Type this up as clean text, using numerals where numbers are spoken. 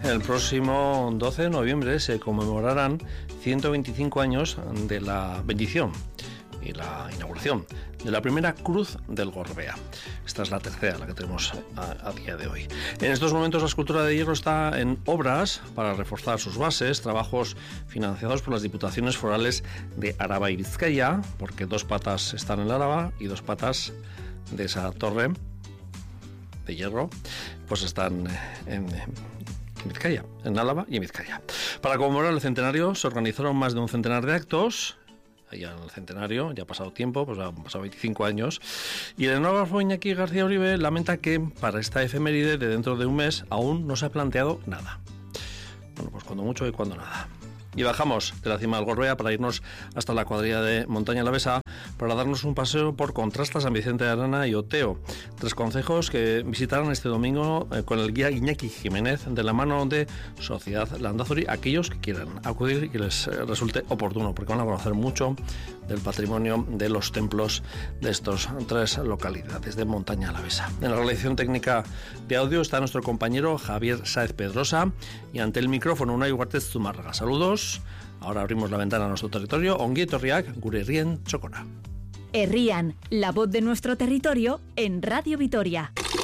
El próximo 12 de noviembre se conmemorarán 125 años de la bendición y la inauguración de la primera cruz del Gorbea. Esta es la tercera, la que tenemos a día de hoy. En estos momentos la escultura de hierro está en obras para reforzar sus bases, trabajos financiados por las diputaciones forales de Araba y Vizcaya, porque 2 patas están en Araba y 2 patas de esa torre de hierro pues están en Vizcaya, en Álava y en Vizcaya. Para conmemorar el centenario se organizaron más de un centenar de actos. Ya en el centenario, ya ha pasado tiempo, pues han pasado 25 años, y el enógrafo Iñaki García Uribe lamenta que para esta efeméride de dentro de un mes aún no se ha planteado nada. Bueno, pues cuando mucho y cuando nada. Y bajamos de la cima del Gorbea para irnos hasta la cuadrilla de Montaña Alavesa para darnos un paseo por Contrasta, San Vicente de Arana y Oteo. 3 concejos que visitaron este domingo con el guía Iñaki Jiménez de la mano de Sociedad Landazuri, aquellos que quieran acudir y que les resulte oportuno, porque van a conocer mucho del patrimonio de los templos de estos 3 localidades de Montaña Alavesa. En la realización técnica de audio está nuestro compañero Javier Sáez Pedrosa y ante el micrófono Unai Huartez Zumárraga. Saludos. Ahora abrimos la ventana a nuestro territorio. Ongi etorriak gure herrien txokora. Herrian, la voz de nuestro territorio en Radio Vitoria.